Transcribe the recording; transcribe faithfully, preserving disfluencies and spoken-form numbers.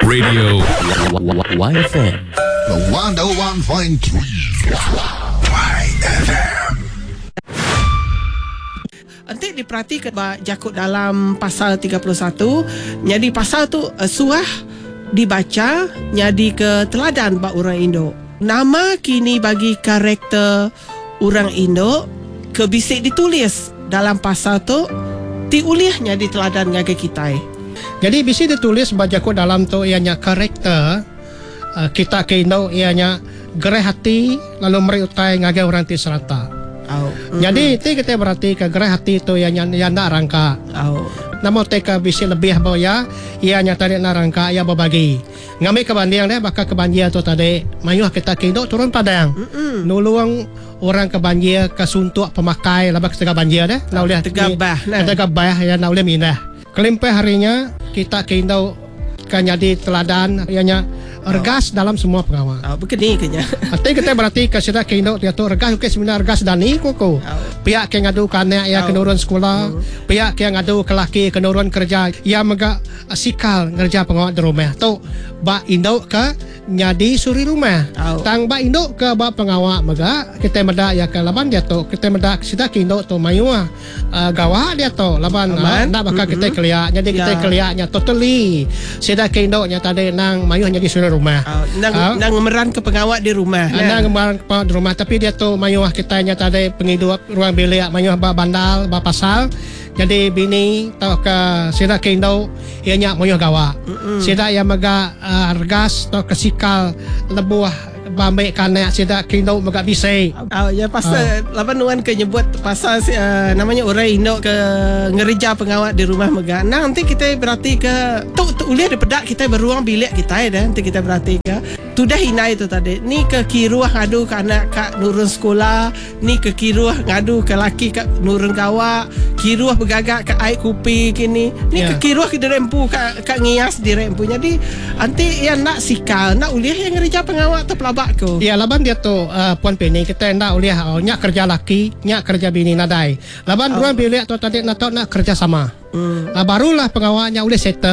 Radio Y F M. The one oh one point three Y F M. Nanti diperhatikan bah Jakut dalam pasal tiga puluh satu. Jadi pasal tu uh, surah dibaca jadi ke teladan bak orang Indo. Nama kini bagi karakter orang Indo ke bisik ditulis dalam pasal tu diuliahnya di teladan ngagai kita. Jadi bisi ditulis baca ko dalam tu ianya karakter uh, kita ke Indo ianya gereh hati lalu meriutai ngagai orang ti serata. Oh. Jadi ti kita berarti ke gereh hati tu ianya ianya rangka. Oh. Namo teka bisi lebih bahwa ya ianya tadi narangka ia berbagi. Ngami kebandian deh bakal kebanjian tu tadi mayuh kita ke Indo turun padang. Mm-mm. Nulung orang kebanjir kesuntuk pemakai labak setengah banjir deh. Nak boleh tegabah nah. Tegabah ya nak boleh mindah. Kelimpai harinya kita ke Indo kan jadi teladan ianya ergas oh. dalam semua pengawal. Oh, begini kenya. Arti kita berarti kasih ke Indo dia tu ergas ke sebenarnya ergas dani koko. Oh. Pihak yang ngadu kanak ya oh. kenurun sekolah, oh. pihak yang ngadu kelaki kenurun kerja, ya mega sikal kerja pengawal di rumah. Tu ba Indo ke nyadi suri rumah. Oh. Tang ba Indo ke ba pengawal mega kita meda ya ke laban dia tu kita meda sida ke Indo tu mayua uh, gawa dia tu laban uh, nak bakal mm-hmm. kita kelia jadi kita yeah. kelianya totally sida ke Indo nya tadi nang mayuh nyadi suri rumah. Oh, nang uh, nang memeran ke pengawal di rumah. Uh, nang memeran ke di rumah tapi dia tu mayuh kita nya tadi penghidup ruang bilik mayuh ba bandal ba pasal. Jadi bini tau ke sida ke Indo ianya mayuh gawa. Mm-mm. Sida yang mega uh, argas tau kesikal lebuah bambek kanak sida ke Indo mega bisai. Oh, ya pasal uh. lapan nuan ke nyebut pasal uh, namanya orang Indo ke ngerja pengawal di rumah mega. Nah, nanti kita berarti ke tu tu uliah di pedak kita beruang bilik kita ya nanti kita berarti ke tu dah hina itu tadi. Ni ke kiruah ngadu ke anak kak nurun sekolah, ni ke kiruah ngadu ke laki kak nurun gawa, kiruah bergagak ke air kupi kini. Ni yeah. ke kiruah ke dirempu kak kak ngias dirempu. Jadi nanti yang nak sikal, nak uliah yang ngerja pengawal tu pelabak ko. Ya laban dia tu uh, puan Penny kita nak uliah oh, nyak kerja laki, nyak kerja bini nadai. Laban oh. ruang bilik tu tadi nak nak kerja sama. Hmm. Lah barulah pengawalnya boleh settle